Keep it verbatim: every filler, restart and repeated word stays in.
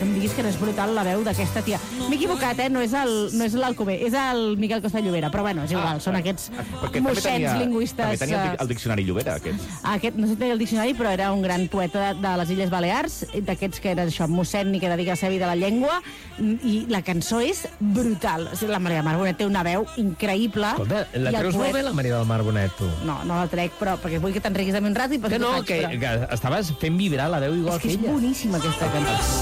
que em diguis que no és brutal la veu d'aquesta tia. M'he equivocat, eh? No és el, no és l'Alcover, és el Miquel Costa Llobera, però bueno, és igual, ah, són aquests moixets lingüistes. També tenia el, el diccionari Llobera, aquest. Aquest, no sé si tenia el diccionari, però era un gran poeta de, de les Illes Balears, d'aquests que era això, mossèn i que dedica a ser de la llengua, i la cançó és brutal. La Maria del Mar Bonet té una veu increïble. Escolta, la treus molt bé, la Maria del Mar Bonet, tu? No, no la trec, però perquè vull que t'enriquis de mi un rato i que no, faig, que, però... que estaves fent vibrar la veu igual és que, que ella. És boníssima aquesta cançó.